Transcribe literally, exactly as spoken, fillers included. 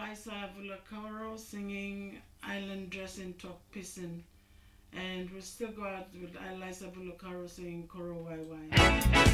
Liza Vulacaro singing Island Dressing Talk Pissing. And we'll still go out with Liza Vulacaro singing Koro Wai Wai.